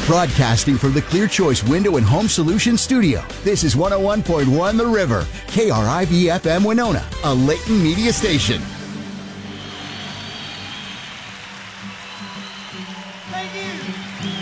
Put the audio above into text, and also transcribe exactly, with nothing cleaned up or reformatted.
Broadcasting from the Clear Choice Window and Home Solutions Studio, this is one oh one point one The River, K R I V F M Winona, a Layton media station. Thank you.